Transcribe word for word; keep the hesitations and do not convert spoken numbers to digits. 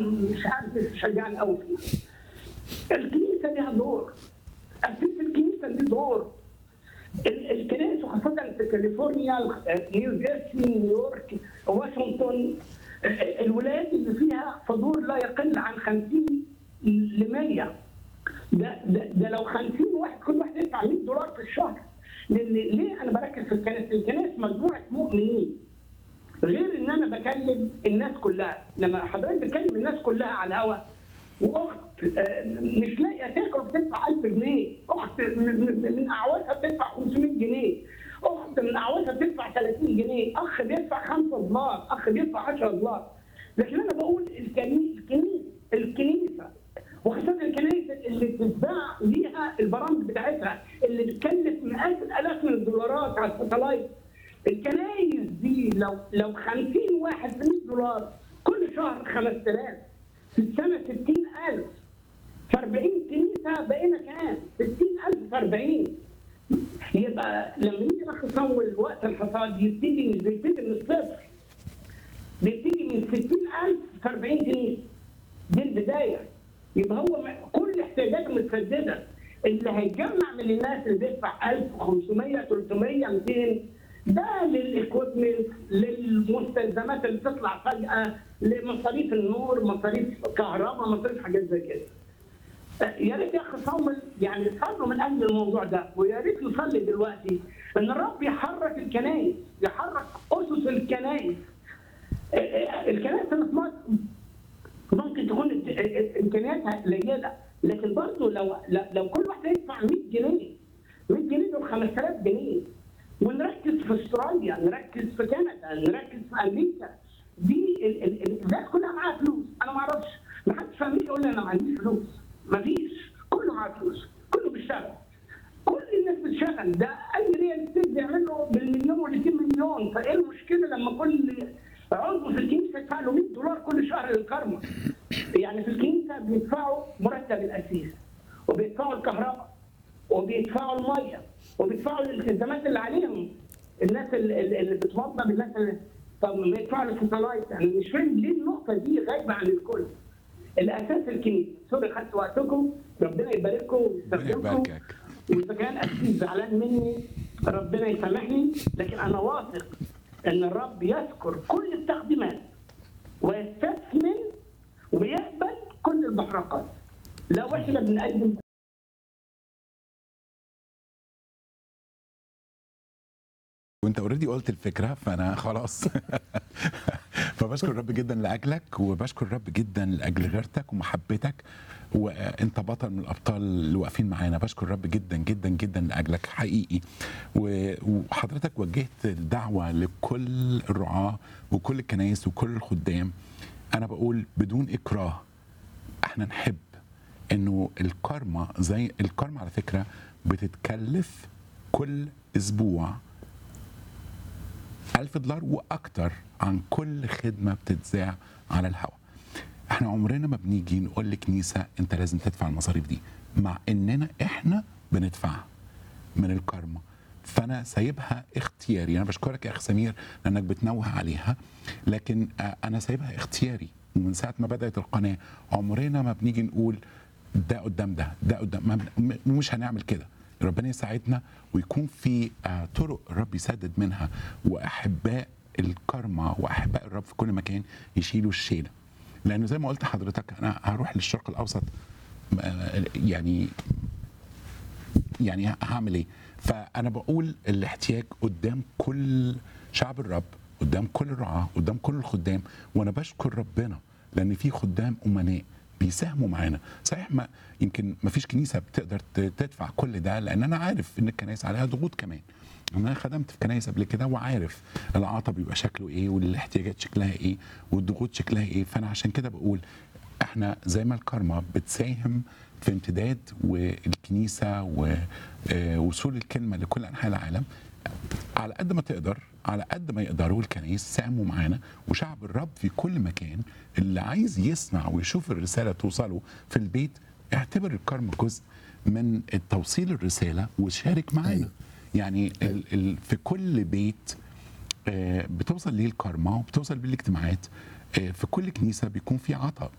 مش عارف تشجعني قوي فيها. الكنيسه لها دور، اساس الكنيسه ليه دور. ال- الكنائس وخاصه في كاليفورنيا، نيوجيرسي، نيويورك، واشنطن، ال- الولايات اللي فيها حضور لا يقل عن خمسين ل مية. ده, ده ده لو خمسين واحد كل واحد يدفع مية دولار في الشهر. لان ليه انا بركز في الكنائس؟ الكنائس مجموعه مؤمنين، غير ان انا بكلم الناس كلها. لما حضرتك بتكلم الناس كلها على الهوا، واخت آه، مش لاقيه تاكل بتدفع ألف جنيه، اخت من من- من اعوازها بتدفع خمسمية جنيه، اخت من اعوازها بتدفع ثلاثين جنيه، اخ بيدفع خمسة دولار، اخ بيدفع عشرة دولار. لكن انا بقول الكنيسه الكنيسه الكنيسه وخاصه الكنائس اللي بتتباع ليها البرامج بتاعتها اللي بتكلف مئات الالاف من الدولارات على الساتلايت. الكنائس دي لو لو خمسين واحد ب مية دولار كل شهر، خمسة آلاف في السنه، ستين ألف في أربعين كنيسه، بقينا كام؟ ستين ألف في أربعين. يبقى لما يجي الاخ صول وقت الحصاد يبتدي مش بيبتدي من الصفر، بيبتدي من ستين ألف في أربعين كنيسه. دي البدايه. يبقى هو م- كل احتياجاته متسدده. اللي هيجمع من الناس اللي بيدفع ألف وخمسمية ثلاثمية ميتين، ده للاكويبمنت، للمستلزمات اللي بتطلع فجاه، لمصاريف النور، مصاريف كهرباء، مصاريف حاجات زي كده. يا ريت يا اخي صامل يعني صلوا من اجل الموضوع ده، ويا ريت نصلي دلوقتي ان الرب يحرك الكنائس، يحرك اسس الكنائس. الكنائس اللي في مصر ممكن تكون الت- ال- امكانياتها قليله، لكن برضه لو لو كل واحد يدفع مية جنيه، مية جنيه دول خمسة آلاف جنيه. ونركز في استراليا، نركز في كندا، نركز في امريكا. دي ال- ال- ال- الناس كلها معاها فلوس. انا ما اعرفش، ما حدش في امريكا يقول لي انا ما عنديش فلوس. ما فيش، كله معاه فلوس، كله بيشتغل، كل الناس بتشتغل. ده اي ريال استيت بيعمله بالمليون ولا اتنين مليون. فايه المشكله لما كل عضو في الكنيسه يدفع له مية دولار كل شهر للكرمه؟ يعني في الكنيسه بيدفعوا مرتب الاسيس، وبيدفعوا الكهرباء، وبيدفعوا الميه، وبيدفعوا الالتزامات اللي عليهم، الناس اللي, اللي بتوظف الناس اللي. طب ما يدفعوا الساتلايت. يعني مش فاهم ليه النقطه دي غايبه عن الكل. الاساس الكنيسه. سوري خدت وقتكم، ربنا يبارككم ربنا ويستخدمكم. يباركك. واذا كان اسيس زعلان مني ربنا يسامحني، لكن انا واثق ان الرب يذكر كل التقديمات ويستثمن ويقبل كل المحرقات. لو احنا بنقدم وانت اوريدي قلت الفكره فانا خلاص. فبشكر الرب جدا لاجلك، وبشكر الرب جدا لاجل غيرتك ومحبتك، وانت بطل من الابطال اللي واقفين معانا. بشكر الرب جدا جدا جدا لاجلك حقيقي. و- وحضرتك وجهت الدعوه لكل الرعاه وكل الكنائس وكل الخدام. انا بقول بدون اكراه، احنا نحب انه الكارما، زي الكارما على فكره بتتكلف كل اسبوع ألف دولار وأكتر عن كل خدمة بتتذاع على الهواء. احنا عمرنا ما بنيجي نقول لكنيسة انت لازم تدفع المصاريف دي، مع اننا احنا بندفعها من الكارما. فانا سايبها اختياري. انا بشكرك يا اخ سمير لانك بتنوه عليها، لكن آه، انا سايبها اختياري. ومن ساعه ما بدات القناه عمرنا ما بنيجي نقول ده قدام ده ده قدام، ما بن- م- مش هنعمل كده. ربنا يساعدنا ويكون في آه، طرق الرب يسدد منها، واحباء الكارما واحباء الرب في كل مكان يشيلوا الشيله. لانه زي ما قلت لحضرتك انا هروح للشرق الاوسط، آه، يعني يعني هعمل ايه؟ فانا بقول الاحتياج قدام كل شعب الرب، قدام كل الرعاه، قدام كل الخدام. وانا بشكر ربنا لان في خدام امناء بيساهموا معانا. صحيح ما يمكن ما فيش كنيسه بتقدر ت- تدفع كل ده، لان انا عارف ان الكنائس عليها ضغوط كمان. انا خدمت في كنايس قبل كده وعارف العطا بيبقى شكله ايه، والاحتياجات شكلها ايه، والضغوط شكلها ايه. فانا عشان كده بقول احنا زي ما الكارما بتساهم في امتداد والكنيسه ووصول الكلمه لكل انحاء العالم، على قد ما تقدر، على قد ما يقدروا الكنائس ساهموا معانا، وشعب الرب في كل مكان اللي عايز يسمع ويشوف الرساله توصله في البيت، اعتبر الكارما جزء من توصيل الرساله وشارك معانا. أيوة. يعني ال ال في كل بيت آه، بتوصل ليه الكارما وبتوصل بيه الاجتماعات. آه، في كل كنيسه بيكون في عطاء،